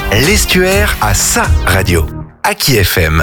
L'Estuaire a sa radio. Aki FM.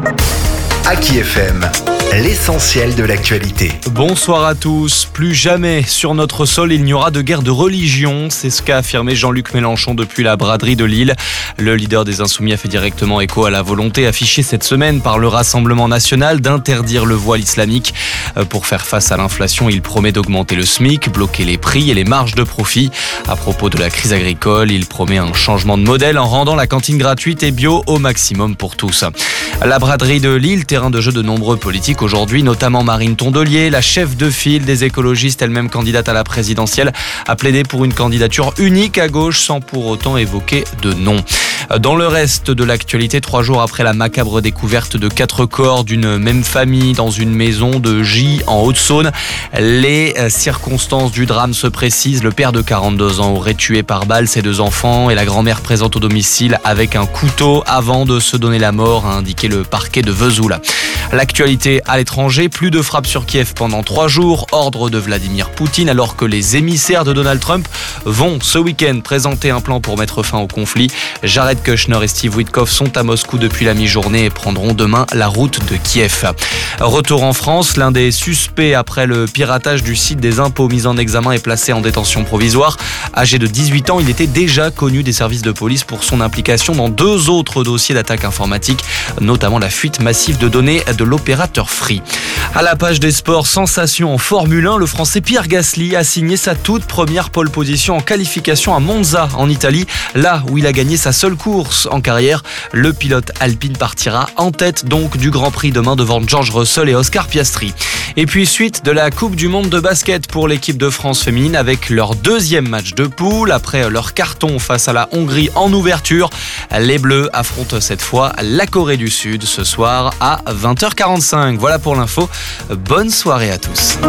Aki FM, l'essentiel de l'actualité. Bonsoir à tous. Plus jamais sur notre sol il n'y aura de guerre de religion. C'est ce qu'a affirmé Jean-Luc Mélenchon depuis la braderie de Lille. Le leader des Insoumis a fait directement écho à la volonté affichée cette semaine par le Rassemblement national d'interdire le voile islamique. Pour faire face à l'inflation, il promet d'augmenter le SMIC, bloquer les prix et les marges de profit. À propos de la crise agricole, il promet un changement de modèle en rendant la cantine gratuite et bio au maximum pour tous. La braderie de Lille, terrain de jeu de nombreux politiques aujourd'hui, notamment Marine Tondelier, la chef de file des écologistes, elle-même candidate à la présidentielle, a plaidé pour une candidature unique à gauche sans pour autant évoquer de nom. Dans le reste de l'actualité, 3 jours après la macabre découverte de 4 corps d'une même famille dans une maison de Gy en Haute-Saône, les circonstances du drame se précisent. Le père de 42 ans aurait tué par balle ses 2 enfants et la grand-mère présente au domicile avec un couteau avant de se donner la mort, a indiqué le parquet de Vesoul. L'actualité à l'étranger, plus de frappes sur Kiev pendant 3 jours, ordre de Vladimir Poutine, alors que les émissaires de Donald Trump vont ce week-end présenter un plan pour mettre fin au conflit. Jared Kushner et Steve Witkoff sont à Moscou depuis la mi-journée et prendront demain la route de Kiev. Retour en France, l'un des suspects après le piratage du site des impôts mis en examen est placé en détention provisoire. Âgé de 18 ans, il était déjà connu des services de police pour son implication dans 2 autres dossiers d'attaque informatique, notamment la fuite massive de données de l'opérateur Free. À la page des sports, sensation en Formule 1, le Français Pierre Gasly a signé sa toute première pole position en qualification à Monza en Italie, là où il a gagné sa seule course en carrière. Le pilote alpine partira en tête donc du Grand Prix demain devant George Russell et Oscar Piastri. Et puis suite de la Coupe du Monde de basket pour l'équipe de France féminine avec leur 2e match de poule. Après leur carton face à la Hongrie en ouverture, les Bleus affrontent cette fois la Corée du Sud ce soir à 20h45. Voilà pour l'info. Bonne soirée à tous.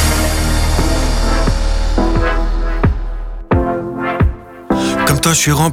Comme toi, je suis rempli.